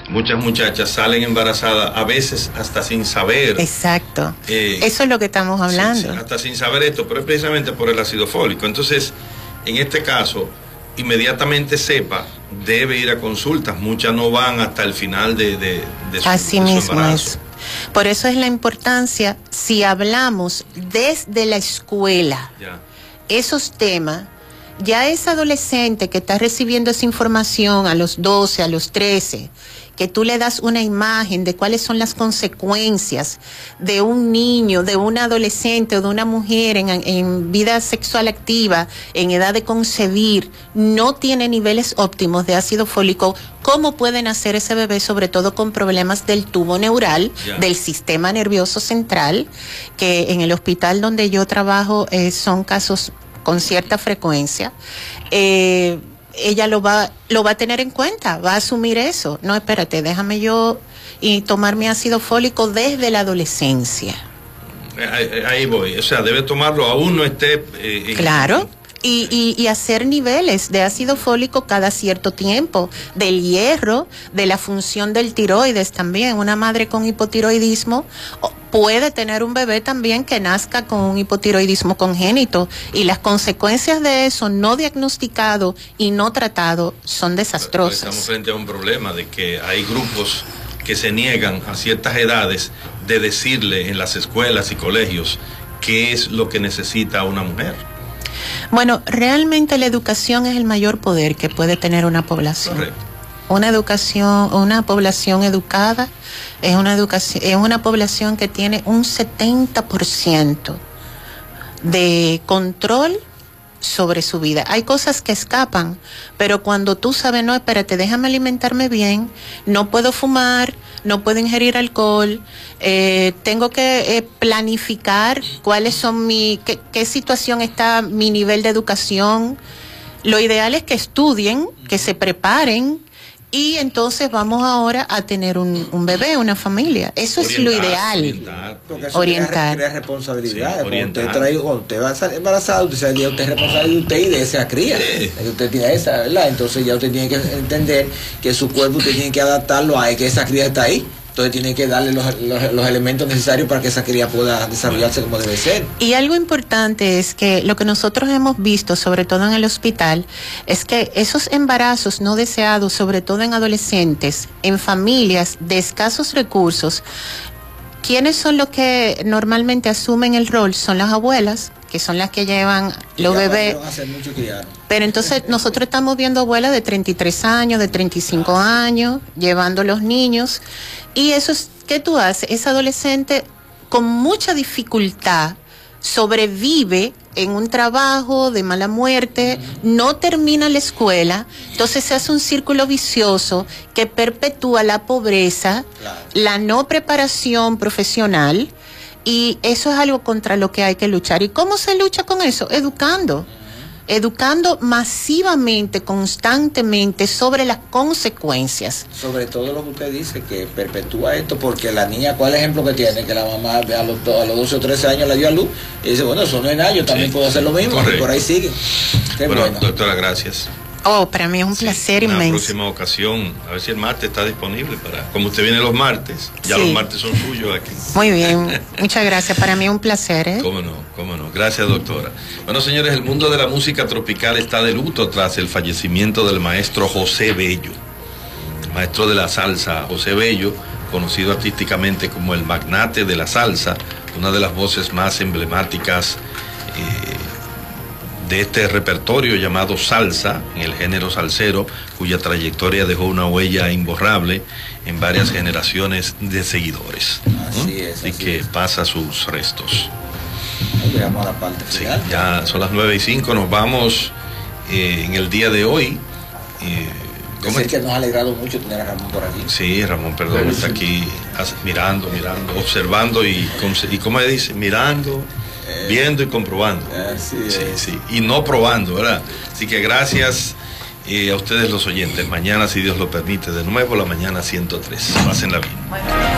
muchas muchachas salen embarazadas, a veces hasta sin saber. Exacto. Eso es lo que estamos hablando. Sí, hasta sin saber esto, pero es precisamente por el ácido fólico. Entonces, en este caso, inmediatamente sepa, debe ir a consultas. Muchas no van hasta el final de su, así de su mismo embarazo. es. Por eso es la importancia, si hablamos desde la escuela, esos temas, ya ese adolescente que está recibiendo esa información a los 12, a los 13, que tú le das una imagen de cuáles son las consecuencias de un niño, de un adolescente o de una mujer en vida sexual activa, en edad de concebir, no tiene niveles óptimos de ácido fólico, ¿cómo puede nacer ese bebé, sobre todo con problemas del tubo neural, del sistema nervioso central, que en el hospital donde yo trabajo son casos con cierta frecuencia? Ella lo va a tener en cuenta, va a asumir eso. No, espérate, déjame yo y tomar mi ácido fólico desde la adolescencia. Ahí voy, o sea, debe tomarlo, aún no esté... claro. Y hacer niveles de ácido fólico cada cierto tiempo, del hierro, de la función del tiroides también. Una madre con hipotiroidismo puede tener un bebé también que nazca con un hipotiroidismo congénito, y las consecuencias de eso no diagnosticado y no tratado son desastrosas. Estamos frente a un problema de que hay grupos que se niegan a ciertas edades de decirle en las escuelas y colegios qué es lo que necesita una mujer. Bueno, realmente la educación es el mayor poder que puede tener una población. Correcto. Una población educada es una población que tiene un 70% de control sobre su vida. Hay cosas que escapan, pero cuando tú sabes, no, espérate, déjame alimentarme bien, no puedo fumar, no puedo ingerir alcohol, tengo que planificar cuáles son qué situación está mi nivel de educación. Lo ideal es que estudien, que se preparen, y entonces vamos ahora a tener un bebé, una familia. Eso es lo ideal. Orientar. Crea responsabilidad. Sí, cuando usted va a salir embarazado, usted es responsable de usted y de esa cría. Sí. Usted tiene esa, ¿verdad? Entonces ya usted tiene que entender que su cuerpo usted tiene que adaptarlo a que esa cría está ahí. Entonces tiene que darle los elementos necesarios para que esa cría pueda desarrollarse como debe ser. Y algo importante es que lo que nosotros hemos visto, sobre todo en el hospital, es que esos embarazos no deseados, sobre todo en adolescentes, en familias de escasos recursos, ¿quiénes son los que normalmente asumen el rol? Son las abuelas, que son las que llevan los bebés. Pero entonces nosotros estamos viendo abuelas de 33 años, de 35 años, llevando los niños. Y eso es, ¿qué tú haces? Ese adolescente con mucha dificultad sobrevive en un trabajo de mala muerte, no termina la escuela, entonces se hace un círculo vicioso que perpetúa la pobreza, la no preparación profesional, y eso es algo contra lo que hay que luchar. ¿Y cómo se lucha con eso? Educando masivamente, constantemente sobre las consecuencias. Sobre todo lo que usted dice, que perpetúa esto, porque la niña, ¿cuál ejemplo que tiene? Que la mamá a los 12 o 13 años la dio a luz y dice, bueno, eso no es nada, yo también puedo hacer lo mismo, y por ahí sigue. Bueno, doctora, gracias. Oh, para mí es un placer inmenso. En la próxima ocasión, a ver si el martes está disponible para, como usted viene los martes, ya los martes son suyos aquí. Muy bien, muchas gracias, para mí es un placer, ¿eh? Cómo no, gracias, doctora. Bueno, señores, el mundo de la música tropical está de luto tras el fallecimiento del maestro José Bello, el maestro de la salsa. José Bello, conocido artísticamente como el magnate de la salsa, una de las voces más emblemáticas de este repertorio llamado salsa, en el género salsero, cuya trayectoria dejó una huella imborrable en varias generaciones de seguidores. Así que pasa sus restos. Llegamos a la parte final. Sí, ya son las 9:05, nos vamos en el día de hoy. Es que nos ha alegrado mucho tener a Ramón por aquí. Sí, Ramón, perdón, está aquí mirando, observando y ¿cómo le dice? Mirando, viendo y comprobando. Sí, y no probando, ¿verdad? Así que gracias a ustedes los oyentes. Mañana, si Dios lo permite, de nuevo la mañana 103. Pásenla bien.